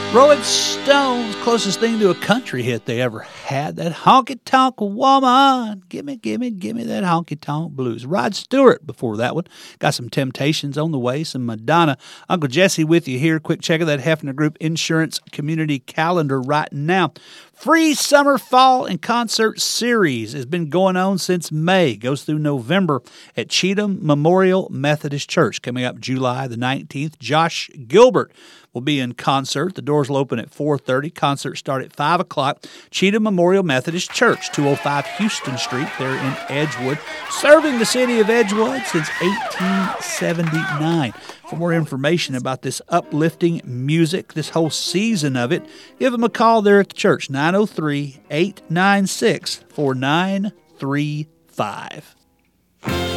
Rolling Stones, closest thing to a country hit they ever had. That honky-tonk woman. Gimme that honky-tonk blues. Rod Stewart before that one. Got some Temptations on the way, some Madonna. Uncle Jesse with you here. Quick check of that Hefner Group Insurance Community Calendar right now. Free Summer, Fall, and Concert Series has been going on since May. Goes through November at Cheatham Memorial Methodist Church. Coming up July the 19th, Josh Gilbert will be in concert. The doors will open at 4:30. Concerts start at 5 o'clock. Cheatham Memorial Methodist Church, 205 Houston Street there in Edgewood. Serving the city of Edgewood since 1879. For more information about this uplifting music, this whole season of it, give them a call there at the church, 903-896-4935.